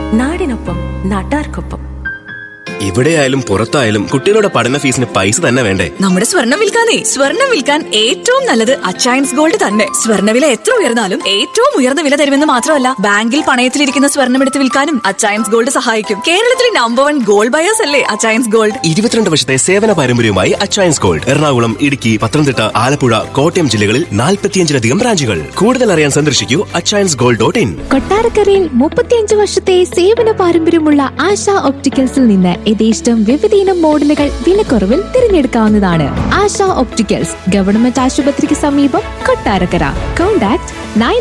നാടിനൊപ്പം നാട്ടാർക്കൊപ്പം. എവിടെയായാലും പുറത്തായാലും കുട്ടികളുടെ പഠന ഫീസിന് പൈസ തന്നെ വേണ്ടേ? നമ്മുടെ സ്വർണ്ണം വിൽക്കാൻ ഏറ്റവും നല്ലത് അച്ചയൻസ് ഗോൾഡ് തന്നെ. സ്വർണ്ണവില എത്ര ഉയർന്നാലും ഏറ്റവും ഉയർന്ന വില തരുമെന്ന് മാത്രമല്ല, ബാങ്കിൽ പണയത്തിലിരിക്കുന്ന സ്വർണ്ണം എടുത്ത് വിൽക്കാനും അച്ചയൻസ് ഗോൾഡ് സഹായിക്കും. കേരളത്തിലെ നമ്പർ 1 ഗോൾഡ് ബയേഴ്സ് അല്ലേ അച്ചയൻസ് ഗോൾഡ്. 22 വർഷത്തെ സേവന പാരമ്പര്യവുമായി അച്ചയൻസ് ഗോൾഡ് എറണാകുളം, ഇടുക്കി, പത്തനംതിട്ട, ആലപ്പുഴ, കോട്ടയം ജില്ലകളിൽ 45-ലധികം ബ്രാഞ്ചുകൾ. കൂടുതൽ അറിയാൻ സന്ദർശിക്കൂ achainsgold.in. കൊട്ടാരക്കരയിൽ 35 വർഷത്തെ സേവന പാരമ്പര്യമുള്ള ആശ ഒപ്റ്റിക്കൽസിൽ നിന്ന് യഥേഷ്ടം വിവിധയിനം മോഡലുകൾ വിലക്കുറവിൽ തിരഞ്ഞെടുക്കാവുന്നതാണ്. ആശ ഒപ്റ്റിക്കൽസ്, ഗവൺമെന്റ് ആശുപത്രിക്ക് സമീപം, കൊട്ടാരക്കര. കോൺടാക്ട്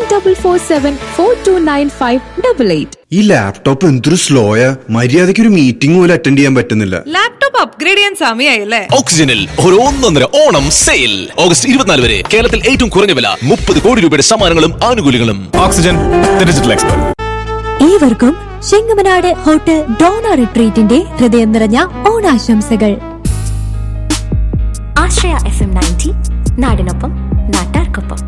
9447429588. ഈ ലാപ്ടോപ്പ് എന്തൊരു സ്ലോയാ, മര്യാദയ്ക്ക് ഒരു മീറ്റിംഗ് പോലും അറ്റൻഡ് ചെയ്യാൻ പറ്റുന്നില്ല. ലാപ്ടോപ്പ് അപ്ഗ്രേഡ് ചെയ്യാൻ സമയമായില്ലേ? ഓക്സിജനിൽ ഒരു 1.5 ഓണം സെയിൽ ഓഗസ്റ്റ് 24 വരെ. കേരളത്തിൽ ഏറ്റവും കുറഞ്ഞ വില, 30 കോടി രൂപയുടെ സമ്മാനങ്ങളും ആനുകൂല്യങ്ങളും. Oxygen, digital expert. ഏവർക്കും ചെങ്ങമനാട് ഹോട്ടൽ ഡോണ റിട്രീറ്റിന്റെ ഹൃദയം നിറഞ്ഞ ഓണാശംസകൾ. ആശ്രയ FM 90 നാടിനൊപ്പം നാട്ടാർക്കൊപ്പം.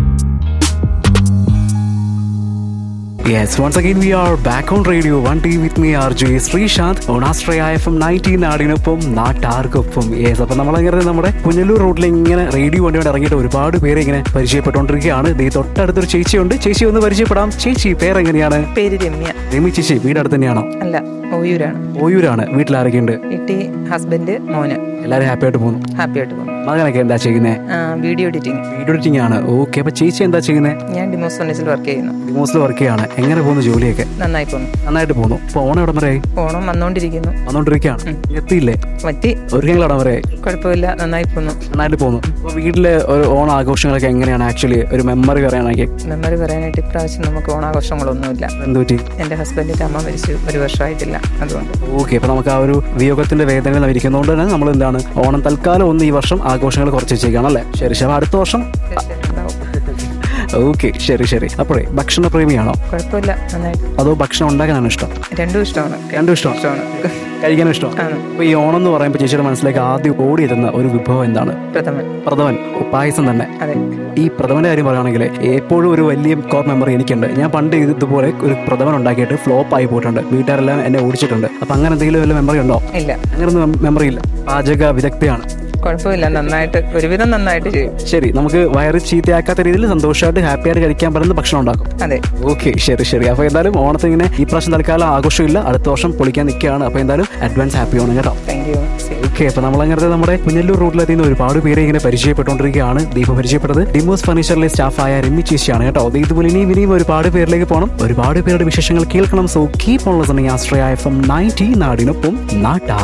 Yes, once again we are back on Radio 1T with me RJ Srishant on Astraya FM 90 നാടിനൊപ്പം നാട്ടാർക്കൊപ്പം. യെസ്, അപ്പം നമ്മളങ്ങനെ നമ്മുടെ പുനലൂർ റോഡിൽ ഇങ്ങനെ റേഡിയോ വണ്ടിയോട് ഇറങ്ങിയിട്ട് ഒരുപാട് പേരെ ഇങ്ങനെ പരിചയപ്പെട്ടുകൊണ്ടിരിക്കുകയാണ്. ഈ തൊട്ടടുത്തൊരു ചേച്ചിയുണ്ട്. ചേച്ചി ഒന്ന് പരിചയപ്പെടാം. ചേച്ചി പേരെങ്ങനെയാണ്? പേര് രമ്യ. രമ്യ ചേച്ചി വീട് അടുത്ത് തന്നെയാണോ? അല്ല, ഓയൂരാണ്. ഓയൂരാണ്. വീട്ടിൽ ആരൊക്കെയുണ്ട്? വീട്ടിൽ ഹസ്ബൻഡ്, മോന്. എല്ലാവരും ഹാപ്പി ആയിട്ട് പോകുന്നു? ഹാപ്പി ആയിട്ട് പോകുന്നു. മകനൊക്കെ എന്താ ചെയ്യുന്നത്? Video editing. വീഡിയോ എഡിറ്റിംഗ് ആണ്. ഓക്കെ. അപ്പൊ ചേച്ചി എന്താ ചെയ്യുന്നത്? ഞാൻ ഡിമോസ് ഫർണിച്ചറിൽ വർക്ക് ചെയ്യുന്നു. ഡിമോസിൽ വർക്ക് ചെയ്യാണ്. എങ്ങനെ പോകുന്നു ജോലിയൊക്കെ? നന്നായി പോകുന്നു. നന്നായിട്ട് പോകുന്നു. അപ്പൊ ഓണം എവിടെ വരെയായി? ഓണം വന്നോണ്ടിരിക്കുകയാണ്. എത്തിയില്ലേ? പറ്റി. ഒരുക്കങ്ങൾ എവിടെ വരെയായി? കുഴപ്പമില്ല, നന്നായി പോകുന്നു. നന്നായിട്ട് പോകുന്നു. അപ്പൊ വീട്ടിലെ ഒരു ഓണ ആഘോഷങ്ങളൊക്കെ എങ്ങനെയാണ്? ആക്ച്വലി ഒരു മെമ്മറി പറയാനായിട്ട് ഇപ്രാവശ്യം നമുക്ക് ഓണാഘോഷങ്ങളൊന്നുമില്ല. എന്തുപറ്റി? എന്റെ ഹസ്ബൻഡിന്റെ അമ്മ മരിച്ചു, 1 വർഷമായിട്ടില്ല. അതുകൊണ്ട് ഓക്കെ. അപ്പൊ നമുക്ക് ആ ഒരു വിയോഗത്തിന്റെ വേദനയിൽ ഇരിക്കുന്നതുകൊണ്ട് തന്നെ നമ്മൾ എന്താണ് ഓണം തൽക്കാലം ഒന്ന് ഈ വർഷം ആഘോഷങ്ങൾ കുറച്ച് വെച്ചേക്കാണ് അല്ലേ? ശരി. അടുത്ത വർഷം ഓക്കെ. ശരി. അപ്പോഴേ ഭക്ഷണ പ്രേമിയാണോ? കുഴപ്പമില്ല, നന്നായിട്ട്. അതോ ഭക്ഷണം ഉണ്ടാക്കാനാണ് ഇഷ്ടം? രണ്ടും ഇഷ്ടമാണ്. കഴിക്കാനും ഇഷ്ടമാണ്. അപ്പൊ ഈ ഓണം എന്ന് പറയുമ്പോൾ ചേച്ചിയുടെ മനസ്സിലേക്ക് ആദ്യം ഓടിയെത്തുന്ന ഒരു വിഭവം എന്താണ്? പ്രഥമൻ. പായസം തന്നെ. ഈ പ്രഥമന്റെ കാര്യം പറയുകയാണെങ്കിൽ എപ്പോഴും ഒരു വലിയ കോർ മെമ്മറി എനിക്കുണ്ട്. ഞാൻ പണ്ട് ഇതുപോലെ ഒരു പ്രഥമൻ ഉണ്ടാക്കിയിട്ട് ഫ്ലോപ്പ് ആയി പോയിട്ടുണ്ട്. വീട്ടുകാരെല്ലാം എന്നെ ഓടിച്ചിട്ടുണ്ട്. അപ്പൊ അങ്ങനെ എന്തെങ്കിലും വല്ല മെമ്മറി ഉണ്ടോ? ഇല്ല, അങ്ങനൊന്നും മെമ്മറി ഇല്ല. പാചക വിദഗ്ധയാണ്. കുഴപ്പമില്ല, ഒരുവിധം നന്നായിട്ട് ചെയ്യും. ശരി. നമുക്ക് വയറ് ചീത്തയാക്കാത്ത രീതിയിൽ സന്തോഷമായിട്ട് ഹാപ്പിയായിട്ട് കഴിക്കാൻ പറ്റുന്ന ഭക്ഷണം ഉണ്ടാക്കും. അതെ. ഓക്കെ. ശരി. അപ്പൊ എന്തായാലും ഓണത്തിന് ഇങ്ങനെ ഈ പ്രാവശ്യം തൽക്കാലം ആഘോഷമില്ല, അടുത്ത വർഷം പൊളിക്കാൻ നിൽക്കുകയാണ്. അപ്പൊ എന്തായാലും അഡ്വാൻസ് ഹാപ്പി ഓണം കേട്ടോ. ഓക്കെ. അപ്പൊ നമ്മളങ്ങനത്തെ നമ്മുടെ പുനലൂർ റോഡിലെത്തിയുന്ന ഒരുപാട് പേരെ ഇങ്ങനെ പരിചയപ്പെട്ടുകൊണ്ടിരിക്കുകയാണ്. ദീപ പരിചയപ്പെട്ടത് ഡിമോസ് ഫർണിച്ചറിലെ സ്റ്റാഫായ രമ്യ ചേച്ചിയാണ് കേട്ടോ. ഇതുപോലെ ഇനിയും ഒരുപാട് പേരിലേക്ക് പോകണം, ഒരുപാട് പേരുടെ വിശേഷങ്ങൾ കേൾക്കണം. So keep on listening Ashraya FM 90 നാടിനൊപ്പം നാട്ടാർ.